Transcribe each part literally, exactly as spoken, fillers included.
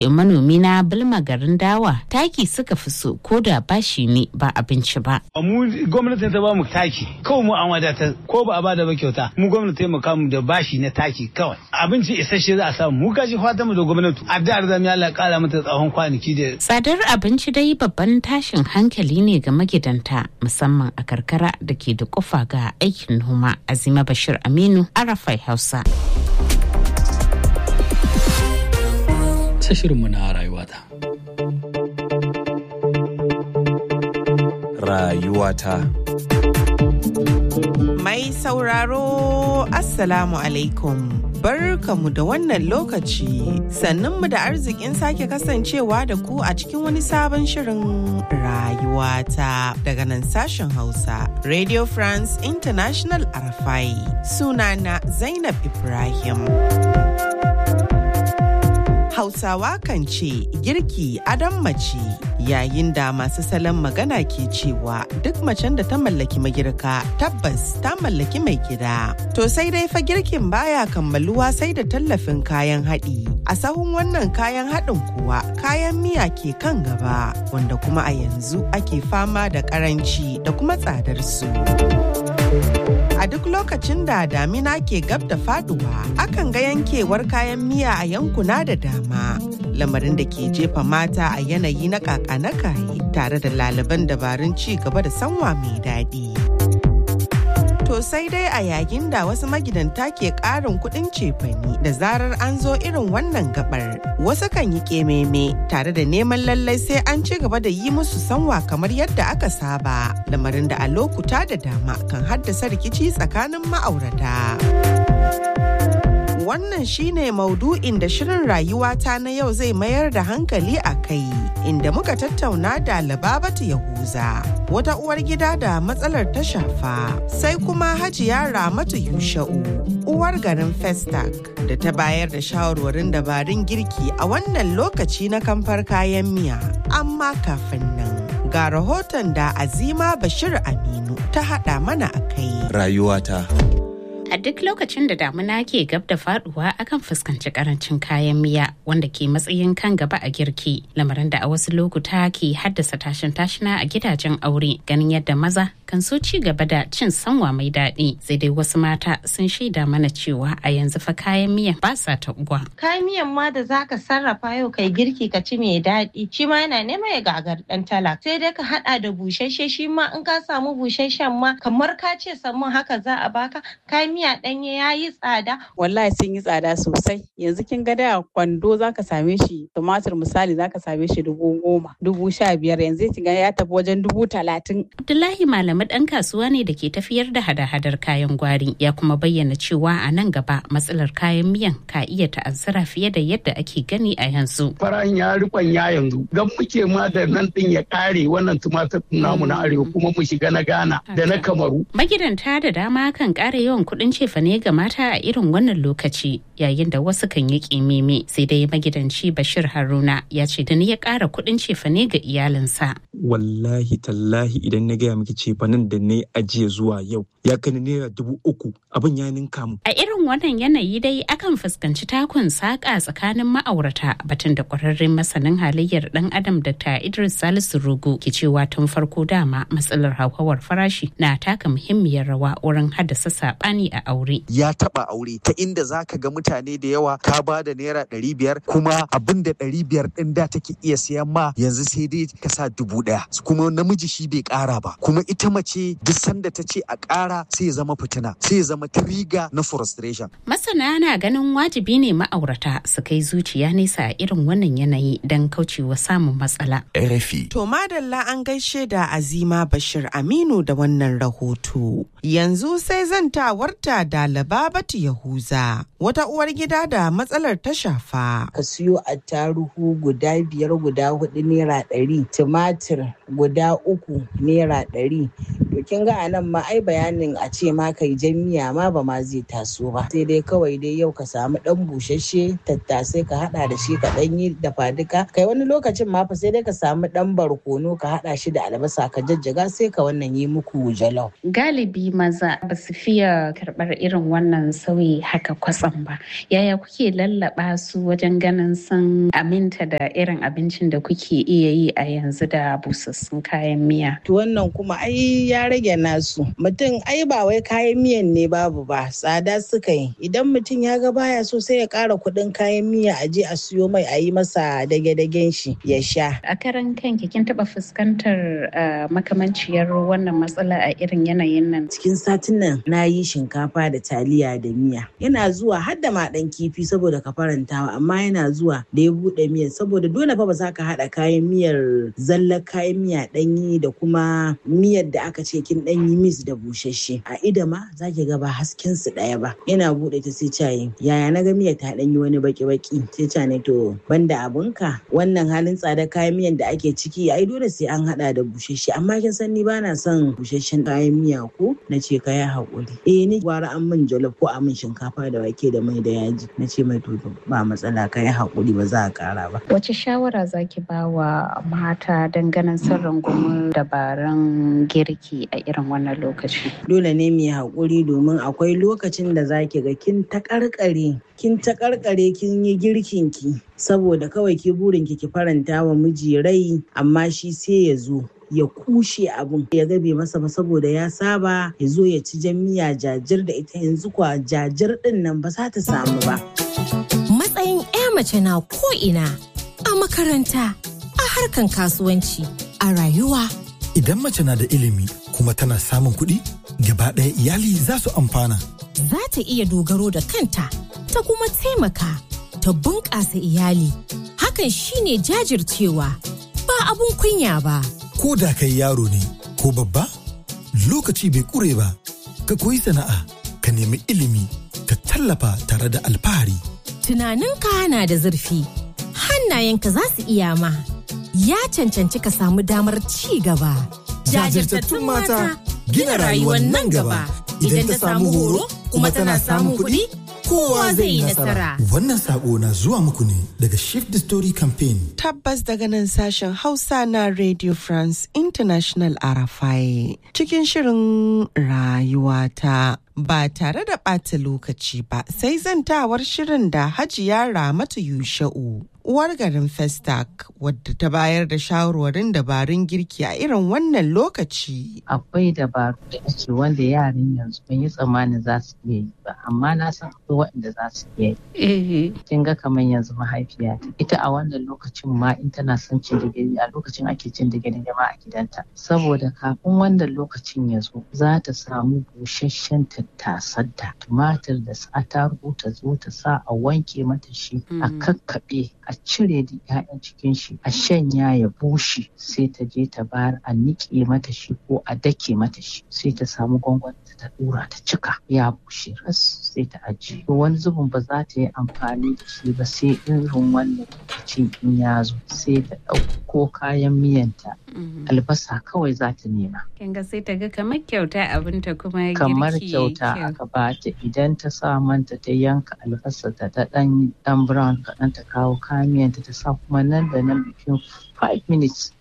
Manomi na Bilma garin Dawa taki suka fi so ko da bashi ne ba abinci ba. Mu gwamnati ta ba mu taki kawai mu an wadata ko ba a bada ba kyauta mu gwamnati taimaka mu da bashi na taki kawai abinci isasshe za a samu mu kashi fatan mu da gwamnati addu'ar zamu Allah kara mata tsawon kwanaki da tsadar abinci dai babban tashin hankali ne ga magidanta musamman a karkara da ke da kufa ga aikin noma. Azima Bashir Aminu, Arafai Hausa. Ta shirinmu na rayuwata. Rayuwata. Mai sauraro, Assalamu alaikum. Barkamu da wannan lokaci, sannunmu da arzikin sake kasancewa da ku a cikin wani sabon shirin rayuwata daga nan sashen Hausa, Radio France International Arafai. Sunana Zainab Ibrahim. Hausawa kan ce girki adon mace, yayin da masu salon magana ke cewa duk macen da ta mallaki magirka tabbas ta mallaki mai gida. To sai dai fa girkin baya kammaluwa sai da tallafin kayan haɗi. A sahun wannan kayan haɗin kuwa kayan miya ke kan gaba, wanda kuma a yanzu ake fama da ƙaranci da kuma tsadar su. A duk lokacin da damina ke gab da faduwa, akan ga yankewar kayan miya a yankuna da dama. Lamarin da ke jefa mata a yanayi na kaka na kayi tare da laliban dabarun ci gaba da sanwa mai daɗi. To sai dai a yayin da wasu magidanta ke ƙarin kuɗin cefani da zarar an zo irin wannan gabar, wasu kan yi ƙememe tare da neman lallai sai an ci gaba da yi musu sanwa kamar yadda aka saba, lamarin da a lokuta da dama kan haddasa rikici tsakanin ma'aurata. Wannan shine maudu'in da shirin rayuwata na yau zai mayar da hankali a kai, inda muka tattauna da Lababatu Yahuza, wata uwar gida da matsalar ta shafa, sai kuma Hajiya Ramatu Yusha'u, uwar garin Festac, da ta bayar da shawarwarin dabarun girki a wannan lokaci na kamfar kayan miya. Amma kafin nan, ga rahoton da Azima Bashir Aminu ta haɗa mana a kai. Rayuwata. A duk lokacin da damuna ke gab da faduwa akan fuskanci karancin kayan miya wanda ke matsayin kan gaba a girki, lamarin da a wasu lokuta ke haddasa tashin tashina a gidajen aure, ganin yadda maza kan so ci gaba da cin sanwa mai daɗi. Sai dai wasu mata sun shaida mana cewa a yanzu fa kayan miyan ba sa taɓuwa. Kayan miyan ma da zaka sarrafa yau kai girki ka ci mai daɗi, shi ma yana neman ya gagar ɗan talak. Sai dai ka haɗa da busasshe, shi ma in ka samu busasshen ma kamar ka ce samun haka za a baka. Kayan miya ɗanye ya yi tsada. Wallahi sun yi tsada sosai. Yanzu kin ga da kwando zaka same shi tumatir misali zaka same shi dubu goma, dubu sha biyar, yanzu kin ga ya tafi wajen dubu talatin. Abdullahi Malami ɗan kasuwa ne da ke tafiyar da hada-hadar kayan gwari, ya kuma bayyana cewa a nan gaba matsalar kayan miyan ka iya ta'azzara fiye da yadda ake gani a yanzu. Farahin ya rikon ya yanzu, gan muke ma da nan ɗin ya ƙare wannan tumatir namu na arewa kuma mu shiga na Ghana da na Kamaru. Magidanta da dama kan ƙara yawan kuɗin cefane ga mata a irin wannan lokaci, yayin da wasu kan yi ƙimimi. Sai dai magidanci Bashir Haruna ya ce da ni ya ƙara kuɗin cefane ga iyalinsa. Wallahi tallahi idan na gaya miki cefanen da na ajiye zuwa yau ya kai naira dubu uku, abin ya ninka mu. A irin wannan yanayi dai akan fuskanci takun saƙa tsakanin ma'aurata, batun da ƙwararren masanin halayyar ɗan adam Doctor Idris Salisu Rugu ke cewa tun farko dama matsalar hauhawar farashi na taka muhimmiyar rawa wurin haddasa saɓani a aure. Ya taɓa aure ta inda za ka ga mutane da yawa ka ba da naira ɗari biyar kuma abin da ɗari biyar ɗin da take iya siyan ma yanzu sai dai ka sa dubu ɗaya, kuma namiji shi bai ƙara ba, kuma ita mace duk sanda ta ce a ƙara sai ya zama fitina, sai ya zama trigger na frustration. Masana na ganin wajibi ne ma'aurata su kai zuciya nesa a irin wannan yanayi don kaucewa samun matsala. R F I. To madalla an gaishe da Azima Bashir Aminu da wannan rahoto. Yanzu sai zantawarta da Lababatu Yahuza, wata uwar gida da matsalar ta shafa. Ka siyo attaruhu guda biyar guda hudu naira ɗari, tumatir guda uku naira ɗari, to kin ga anan ma ai bayanin a ce ma kai jan miya ma ba ma zai taso ba, sai dai kawai dai yau ka samu dan bushashe tattasai ka hada da shi ka dan yi dafa duka, kai wani lokacin ma fa sai dai ka samu dan barkono ka hada shi da albasa ka jajjaga sai ka wannan yi muku jalof. Galibi maza ba su fiye karɓar irin wannan sauyi haka kwatsam ba. Yaya kuke lallaba su wajen ganin sun aminta da irin abincin da kuke iya yi a yanzu da busassun kayan miya? To wannan kuma ai ya rage nasu. Mutum ai ba wai kayan miyan ne babu ba, tsada suka yi. Idan mutum ya ga baya so sai ya ƙara kuɗin kayan miya a je a siyo mai a yi masa dage-dagen shi ya sha. A karan kanki kin taɓa fuskantar uh, makamanciyar wannan matsala a irin yanayin nan? Cikin satin nan na yi shinkafa da taliya da miya. Yana zuwa har da ma ɗan kifi saboda ka farantawa, amma yana zuwa da ya buɗe miyar saboda dole fa ba za ka haɗa kayan miyar zallar kayan miya ɗanyi da kuma miyar da aka ce kin ɗanyi mis da busasshe. A ida ma za ki ga ba hasken su ɗaya ba. Yana buɗe ta sai cayi. Yaya na ga miyar ta ɗanyi wani baki-baki sai ca ne to banda abunka wannan halin tsadar kayan miyan da ake ciki ai dole sai an haɗa da busasshe, amma kin san ni ba na son busasshen kayan miya ko na ce ka yi haƙuri. Eh ni gwara an min jollof ko a min shinkafa da wake da mai da yaji na ce mai to ba matsala ka yi haƙuri ba za a ƙara ba. Wace shawara zaki ba wa mata don ganin sun rungumi dabarun girki a irin wannan lokaci? Dole ne mu yi haƙuri domin akwai lokacin da zaki ga kin taƙarƙare kin taƙarƙare kin yi girkin ki saboda kawai ki burin ki ki faranta wa miji rai, amma shi sai ya zo ya kushe abun ya gabe masa ba saboda ya saba ya zo ya ci jan miya jajir da ita, yanzu kwa jajir din nan ba za ta samu ba. Matsayin 'ya mace na ko'ina, a makaranta, a harkan kasuwanci, a rayuwa. Idan mace na da ilimi kuma tana samun kuɗi, gaba ɗaya iyali za su amfana. Za ta iya dogaro da kanta, ta kuma taimaka, ta bunƙasa iyali. Hakan shine jajircewa, ba abun kunya ba. Ko da kai yaro ne ko babba, lokaci bai ƙure ba, ka koyi sana'a, ka nemi ilimi, ka tallafa tare da alfahari. Tunaninka na da zurfi, hannayenka za su iya ma, ya cancanci ka samu damar ci gaba. Jajirtattun mata gina rayuwar nan gaba, idan ta samu horo kuma tana samun kuɗi, kowa zai yi nasara. Wannan sako na zuwa muku ne daga Shift the Story Campaign. Tabbas daga nan sashen Hausa na Radio France International R F I cikin shirin rayuwata. Ba tare da ɓata lokaci ba, sai zantawar shirin da Hajiya Ramatu Yusha'u, uwar garin Festac, wadda ta bayar da shawarwarin dabarun girki a irin wannan lokaci. Akwai dabaru da ake wanda yaran yanzu ban yi tsammanin za su iya yi ba, amma na san akwai waɗanda za su iya yi. Kin ga kamar yanzu mahaifiyata, ita a wannan lokacin ma in tana son cin digiri a lokacin ake cin digiri ma a gidanta. Saboda kafin wannan lokacin ya zo, za ta samu busasshen tattasar da tumatir da attarugu ta zo ta sa a wanke mata shi, a kakkaɓe, a cire da 'ya'yan cikin shi, a shanya ya bushe, sai ta je ta bayar a niƙe mata shi ko a dake mata shi, sai ta samu gwangwani ta dura ta cika ya bushe ras sai ta ajiye. Wani zubin ba za ta yi amfani da shi ba sai irin wannan lokacin in ya zo, sai ta ɗauko kayan miyanta, albasa kawai za ta nema. Kinga sai ta ga kamar kyauta abinta kuma girki kamar kyauta aka ba ta. Idan ta sa manta ta yanka albasa ta ta ɗan ɗan brown kaɗan, ta kawo kayan miyanta ta sa, kuma nan da nan bikin five minutes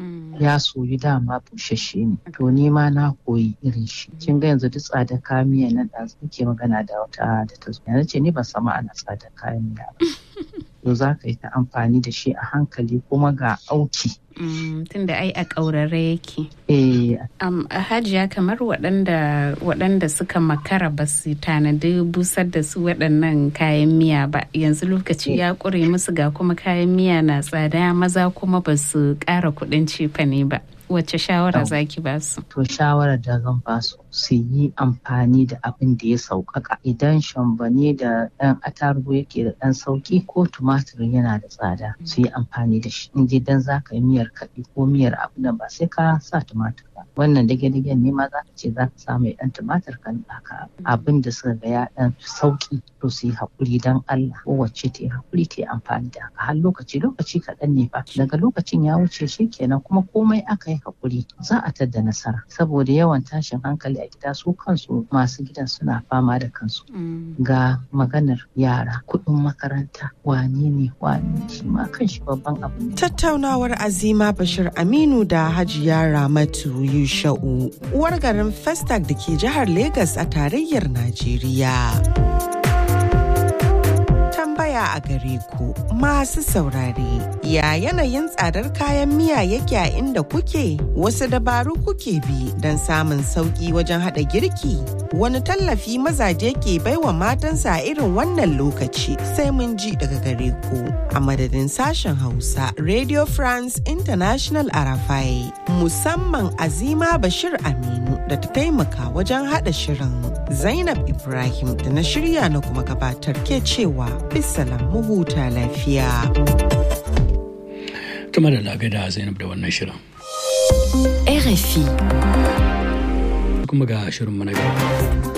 ya soyu dama bushashe ne. To ni ma na koyi irin shi. Kin ga yanzu duk tsadar kayan miya nan da muke magana da wata da ta zo, yanzu ce ni ban samu ana tsadar kayan miya ba. To za ka yi ta amfani da shi a hankali, kuma ga auki. Mm, tunda ai a ƙaurare yake. Eh. Um, Hajiya, kamar waɗanda waɗanda suka makara ba su tanadi busar da su waɗannan kayan miya ba, yanzu lokaci ya ƙure musu, ga kuma kayan miya na tsada, maza kuma ba su ƙara kuɗin cefane ba. Wacce shawara zaki ba su? To shawarar da zan ba su, su yi amfani da abin da ya sauƙaƙa. Idan shambane da ɗan atarugu yake da ɗan sauƙi, ko tumatir yana da tsada, su yi amfani da shi. In dan za ka yi miyar kaɗi ko miyar abu nan, ba sai ka sa tumatir ba. Wannan dage-dagen ne ma za ka ce za ka sa mai ɗan tumatir kan ɗaka abin da suka ga ya ɗan sauƙi, to su yi haƙuri don Allah. Kowace ta yi haƙuri ta yi amfani da haka har lokaci lokaci kaɗan ne fa. Daga lokacin ya wuce shi kenan, kuma komai aka yi yi haƙuri za a tadda nasara saboda yawan tashin hankali a gida su kansu masu gidan suna fama da kansu ga maganar yara kuɗin makaranta wane ne wane shi ma kan shi babban abu ne. Tattaunawar Azima Bashir Aminu da Hajiya Ramatu Yusha'u uwar garin Festac da ke jihar Legas a tarayyar Najeriya. Tambaya a gare ku masu saurare, ya yanayin tsadar kayan miya yake a inda kuke? Wasu dabaru kuke bi don samun sauki wajen hada girki? Wani tallafi mazaje ke baiwa matansa a irin wannan lokaci? Sai mun ji daga gare ku. A madadin sashen Hausa Radio France International Arafai, musamman Azima Bashir Aminu da ta taimaka wajen hada shirin. Zainab Ibrahim da na shirya na kuma gabatar ke cewa bisalam mu huta lafiya. Tuma da lagada Zainab da wannan shirin. R F I. Kuma ga shirin mu na gaba.